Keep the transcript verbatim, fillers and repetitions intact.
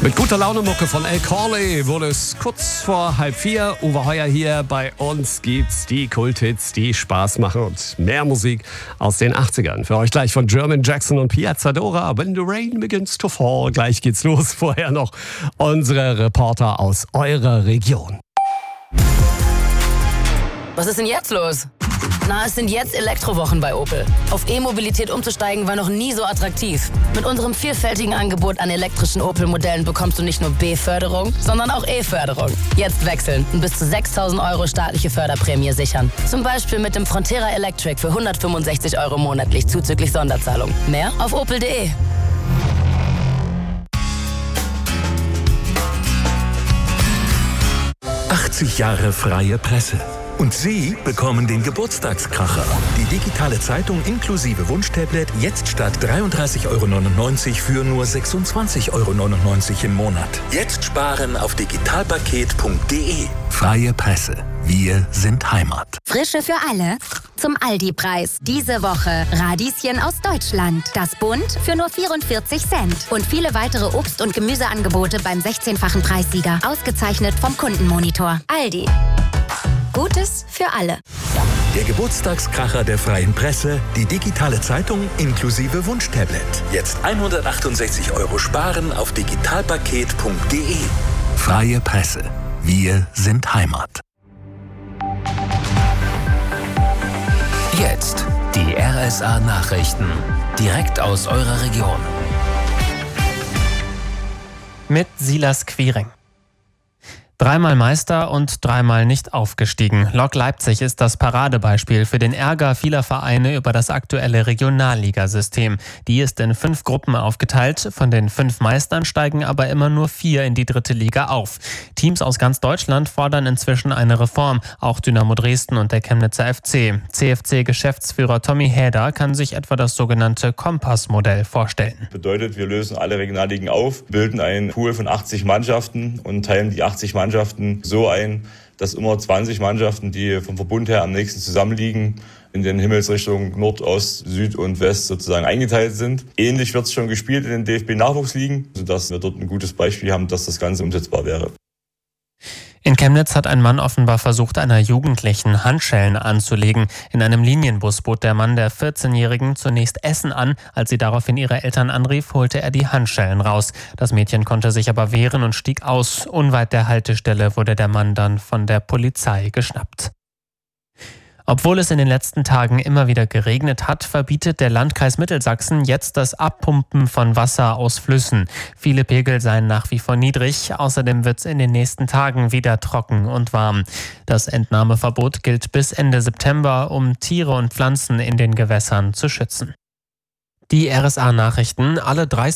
Mit guter Laune-Mucke von El Corley wurde es kurz vor halb vier. Uwe Heuer hier. Bei uns gibt's die Kulthits, die Spaß machen und mehr Musik aus den achtzigern. Für euch gleich von German Jackson und Piazza Dora. When the rain begins to fall. Gleich geht's los. Vorher noch unsere Reporter aus eurer Region. Was ist denn jetzt los? Na, es sind jetzt Elektrowochen bei Opel. Auf E-Mobilität umzusteigen war noch nie so attraktiv. Mit unserem vielfältigen Angebot an elektrischen Opel-Modellen bekommst du nicht nur B-Förderung, sondern auch E-Förderung. Jetzt wechseln und bis zu sechstausend Euro staatliche Förderprämie sichern. Zum Beispiel mit dem Frontera Electric für hundertfünfundsechzig Euro monatlich zuzüglich Sonderzahlung. Mehr auf opel punkt de. achtzig Jahre freie Presse. Und Sie bekommen den Geburtstagskracher. Die digitale Zeitung inklusive Wunschtablet jetzt statt dreiunddreißig Euro neunundneunzig für nur sechsundzwanzig Euro neunundneunzig im Monat. Jetzt sparen auf digitalpaket punkt de. Freie Presse. Wir sind Heimat. Frische für alle. Zum Aldi-Preis. Diese Woche Radieschen aus Deutschland. Das Bund für nur vierundvierzig Cent. Und viele weitere Obst- und Gemüseangebote beim sechzehnfachen Preissieger. Ausgezeichnet vom Kundenmonitor. Aldi. Gutes für alle. Der Geburtstagskracher der freien Presse, die digitale Zeitung inklusive Wunschtablet. Jetzt hundertachtundsechzig Euro sparen auf digitalpaket punkt de. Freie Presse. Wir sind Heimat. Jetzt die R S A-Nachrichten. Direkt aus eurer Region. Mit Silas Quiring. Dreimal Meister und dreimal nicht aufgestiegen. Lok Leipzig ist das Paradebeispiel für den Ärger vieler Vereine über das aktuelle Regionalligasystem. Die ist in fünf Gruppen aufgeteilt. Von den fünf Meistern steigen aber immer nur vier in die dritte Liga auf. Teams aus ganz Deutschland fordern inzwischen eine Reform. Auch Dynamo Dresden und der Chemnitzer F C. C F C-Geschäftsführer Tommy Häder kann sich etwa das sogenannte Kompass-Modell vorstellen. Bedeutet, wir lösen alle Regionalligen auf, bilden einen Pool von achtzig Mannschaften und teilen die achtzig Mannschaften so ein, dass immer zwanzig Mannschaften, die vom Verbund her am nächsten zusammenliegen, in den Himmelsrichtungen Nord, Ost, Süd und West sozusagen eingeteilt sind. Ähnlich wird es schon gespielt in den D F B-Nachwuchsligen, sodass wir dort ein gutes Beispiel haben, dass das Ganze umsetzbar wäre. In Chemnitz hat ein Mann offenbar versucht, einer Jugendlichen Handschellen anzulegen. In einem Linienbus bot der Mann der vierzehnjährigen zunächst Essen an. Als sie daraufhin ihre Eltern anrief, holte er die Handschellen raus. Das Mädchen konnte sich aber wehren und stieg aus. Unweit der Haltestelle wurde der Mann dann von der Polizei geschnappt. Obwohl es in den letzten Tagen immer wieder geregnet hat, verbietet der Landkreis Mittelsachsen jetzt das Abpumpen von Wasser aus Flüssen. Viele Pegel seien nach wie vor niedrig. Außerdem wird es in den nächsten Tagen wieder trocken und warm. Das Entnahmeverbot gilt bis Ende September, um Tiere und Pflanzen in den Gewässern zu schützen. Die R S A-Nachrichten, alle drei